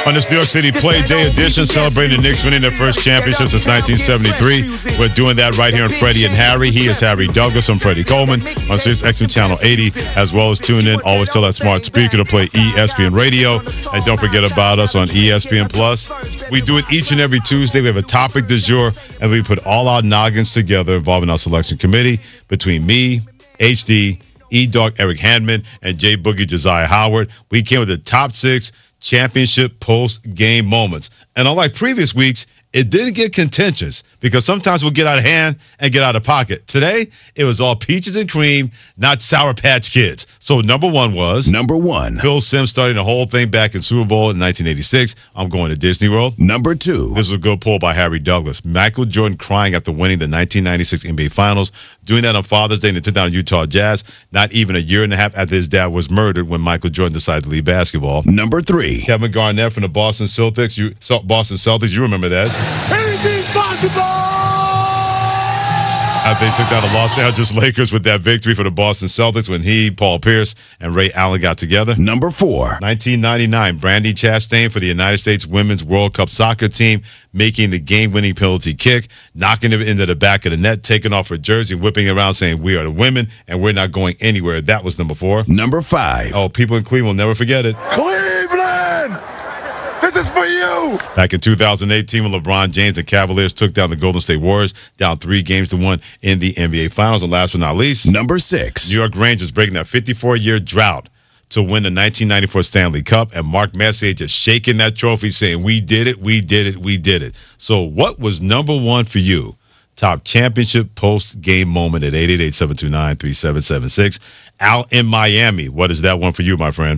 On this New York City Play Day edition, celebrating the Knicks winning their first championship since 1973. We're doing that right here on Freddie and Harry. He is Harry Douglas. I'm Freddie Coleman on SiriusXM Channel 80, as well as tune in. Always tell that smart speaker to play ESPN Radio. And don't forget about us on ESPN Plus. We do it each and every Tuesday. We have a topic du jour, and we put all our noggins together involving our selection committee between me, HD, E-Dog Eric Handman, and J Boogie Josiah Howard. We came with the top 6 championship post-game moments. And unlike previous weeks, it didn't get contentious because sometimes we'll get out of hand and get out of pocket. Today, it was all peaches and cream, not Sour Patch Kids. So number 1 was... Number 1. Phil Simms starting the whole thing back in Super Bowl in 1986. I'm going to Disney World. Number 2. This was a good poll by Harry Douglas. Michael Jordan crying after winning the 1996 NBA Finals. Doing that on Father's Day, and they took down Utah Jazz not even a year and a half after his dad was murdered when Michael Jordan decided to leave basketball. Number 3. Kevin Garnett from the Boston Celtics. You remember that. Anything's possible! After they took down the Los Angeles Lakers with that victory for the Boston Celtics when he, Paul Pierce, and Ray Allen got together. Number 4. 1999, Brandi Chastain for the United States Women's World Cup soccer team, making the game-winning penalty kick, knocking it into the back of the net, taking off her jersey, whipping it around, saying, "We are the women, and we're not going anywhere." That was number 4. Number 5. Oh, people in Cleveland will never forget it. Cleveland! This is for you! Back in 2018, when LeBron James and Cavaliers took down the Golden State Warriors, down 3-1 in the NBA Finals. And last but not least, Number 6. New York Rangers breaking that 54-year drought to win the 1994 Stanley Cup, and Mark Messier just shaking that trophy, saying, "We did it, we did it, we did it." So what was number 1 for you? Top championship post-game moment at 888-729-3776. Al in Miami. What is that one for you, my friend?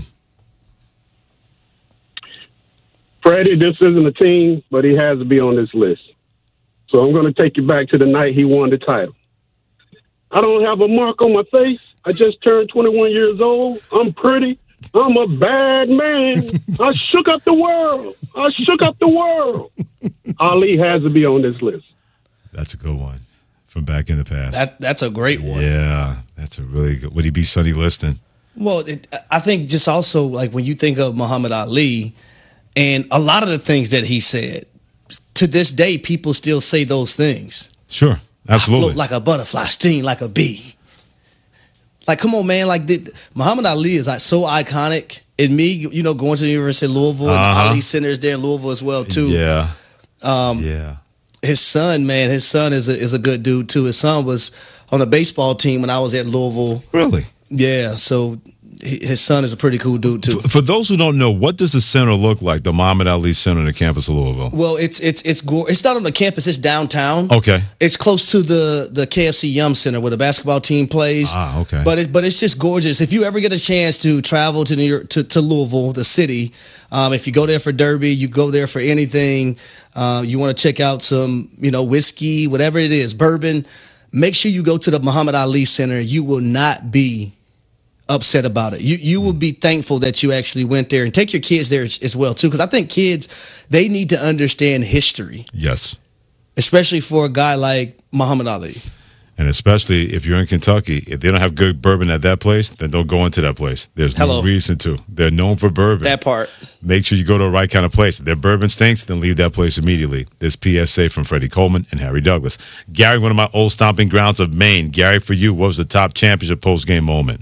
Freddie, this isn't a team, but he has to be on this list. So I'm going to take you back to the night he won the title. I don't have a mark on my face. I just turned 21 years old. I'm pretty. I'm a bad man. I shook up the world. I shook up the world. Ali has to be on this list. That's a good one from back in the past. That's a great one. Yeah, that's a really good. Would he be Sonny Liston? Well, I think just also like when you think of Muhammad Ali and a lot of the things that he said, to this day, people still say those things. Sure, absolutely. I float like a butterfly, sting like a bee. Like, come on, man. Like, Muhammad Ali is like so iconic. And me, going to the University of Louisville, and the Ali Center is there in Louisville as well, too. Yeah. Yeah. His son, man, is a good dude, too. His son was on the baseball team when I was at Louisville. Really? Yeah, so his son is a pretty cool dude, too. For those who don't know, what does the center look like, the Muhammad Ali Center on the campus of Louisville? Well, it's not on the campus. It's downtown. Okay. It's close to the KFC Yum Center where the basketball team plays. Ah, okay. But it's just gorgeous. If you ever get a chance to travel to New York, to Louisville, the city, if you go there for Derby, you go there for anything, you want to check out some, whiskey, whatever it is, bourbon, make sure you go to the Muhammad Ali Center. You will not be upset about it. You will be thankful that you actually went there, and take your kids there as well too, because I think kids, they need to understand history. Yes. Especially for a guy like Muhammad Ali. And especially if you're in Kentucky, if they don't have good bourbon at that place, then don't go into that place. There's no reason to. They're known for bourbon. That part. Make sure you go to the right kind of place. If their bourbon stinks, then leave that place immediately. This PSA from Freddie Coleman and Harry Douglas. Gary, one of my old stomping grounds of Maine. Gary, for you, what was the top championship post-game moment?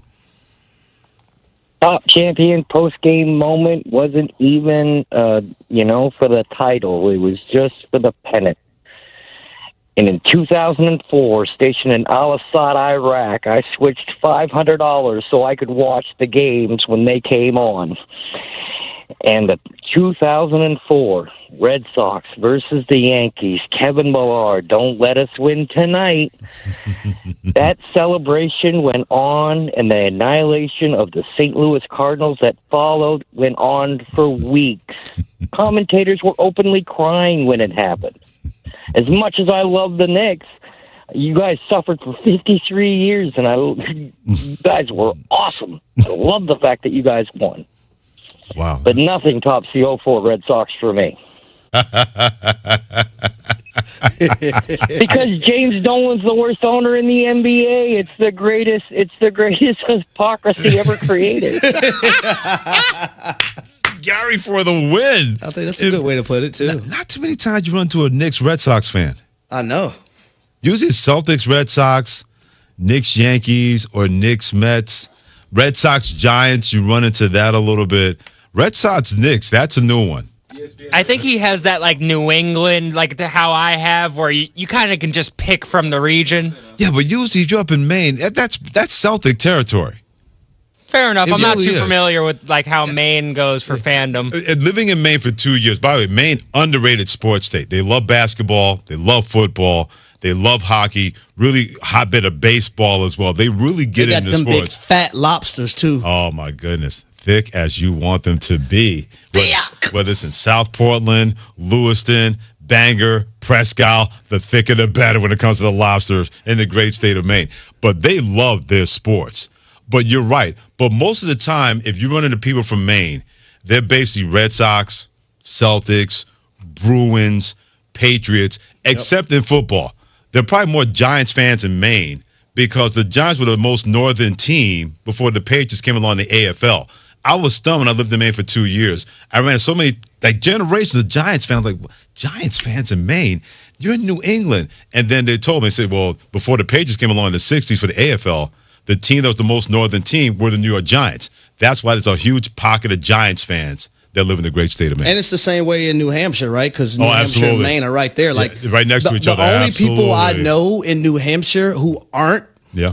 Top champion post-game moment wasn't even, for the title. It was just for the pennant. And in 2004, stationed in Al-Assad, Iraq, I switched $500 so I could watch the games when they came on. And the 2004 Red Sox versus the Yankees, Kevin Millar, don't let us win tonight. That celebration went on, and the annihilation of the St. Louis Cardinals that followed went on for weeks. Commentators were openly crying when it happened. As much as I love the Knicks, you guys suffered for 53 years, and you guys were awesome. I love the fact that you guys won. Wow. But nothing tops the 04 Red Sox for me. Because James Dolan's the worst owner in the NBA. It's the greatest hypocrisy ever created. Gary for the win. I think that's a good way to put it, too. Not too many times you run to a Knicks Red Sox fan. I know. Usually it's Celtics Red Sox, Knicks Yankees, or Knicks Mets. Red Sox Giants, you run into that a little bit. Red Sox Knicks, that's a new one. I think he has that like New England, like how I have, where you kind of can just pick from the region. Yeah, but usually you're up in Maine. That's Celtic territory. Fair enough. I'm not too is. familiar with like how Maine goes for fandom. And living in Maine for 2 years, by the way, Maine, underrated sports state. They love basketball. They love football. They love hockey. Really hot bit of baseball as well. They really get They got into them big sports. fat lobsters, too. Oh, my goodness. Thick as you want them to be. Whether it's in South Portland, Lewiston, Bangor, Presque Isle, the thicker the better when it comes to the lobsters in the great state of Maine. But they love their sports. But you're right. But most of the time, if you run into people from Maine, they're basically Red Sox, Celtics, Bruins, Patriots, except in football. They're probably more Giants fans in Maine because the Giants were the most northern team before the Patriots came along in the AFL. I was stunned when I lived in Maine for 2 years. I ran so many, like generations of Giants fans, like, Giants fans in Maine? You're in New England. And then they told me, they said, well, before the Patriots came along in the 60s for the AFL, the team that was the most northern team were the New York Giants. That's why there's a huge pocket of Giants fans that live in the great state of Maine. And it's the same way in New Hampshire, right? Because New Hampshire absolutely. and Maine are right there. Like right next to each other. The only people I Absolutely. know in New Hampshire who aren't,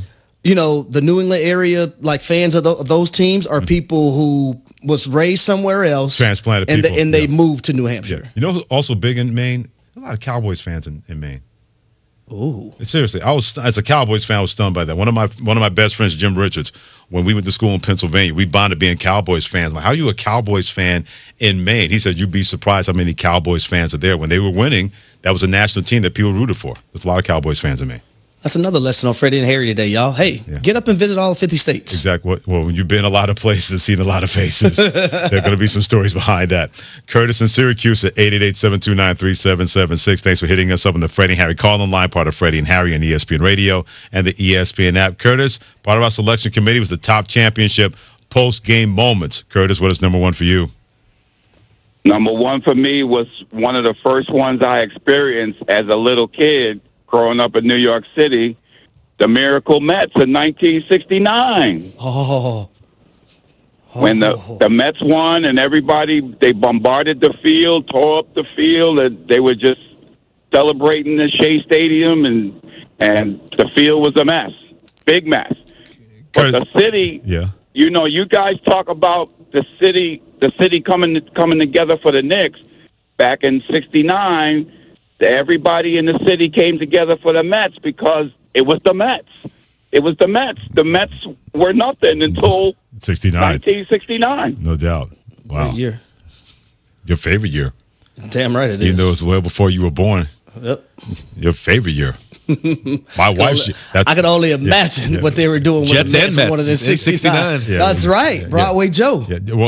the New England area, like fans of those teams, are people who was raised somewhere else, Transplanted and people, and they moved to New Hampshire. You know who's also big in Maine? A lot of Cowboys fans in Maine. Ooh. Seriously, I was, as a Cowboys fan, I was stunned by that. One of my best friends, Jim Richards, when we went to school in Pennsylvania, we bonded being Cowboys fans. I'm like, how are you a Cowboys fan in Maine? He said, you'd be surprised how many Cowboys fans are there. When they were winning, that was a national team that people rooted for. There's a lot of Cowboys fans in Maine. That's another lesson on Freddie and Harry today, y'all. Hey, get up and visit all 50 states. Exactly. Well, when you've been a lot of places, seen a lot of faces, there are going to be some stories behind that. Curtis in Syracuse at 888-729-3776. Thanks for hitting us up on the Freddie and Harry call-in line, part of Freddie and Harry on ESPN Radio and the ESPN app. Curtis, part of our selection committee was the top championship post-game moments. Curtis, what is number one for you? Number one for me was one of the first ones I experienced as a little kid growing up in New York City, the Miracle Mets in 1969. When the Mets won and everybody, they bombarded the field, tore up the field, and they were just celebrating the Shea Stadium, and the field was a mess, big mess. But the city, you guys talk about the city coming together for the Knicks back in '69. Everybody in the city came together for the Mets because it was the Mets. It was the Mets. The Mets were nothing until 1969. No doubt. Wow. Great year. Your favorite year. Damn right it is. You know, it was well before you were born. Yep. Your favorite year. My wife's. I could only imagine what they were doing when Jets the Mets and won it in Mets in 69. 69. That's right. Broadway Joe. Yeah. Well,